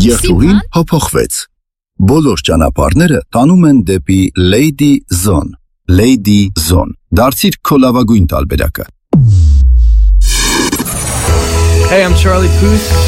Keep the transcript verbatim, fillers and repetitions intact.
Երթուղին հափոխվեց։ Բոլոր ճանապարհները տանում են դեպի Lady Zone։ Lady Zone։ Դարձիր քո լավագույն տարբերակը։ Hey, I'm Charlie Puth.